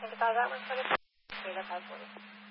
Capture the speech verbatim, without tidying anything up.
think about that one for a second. Okay, that's helpful.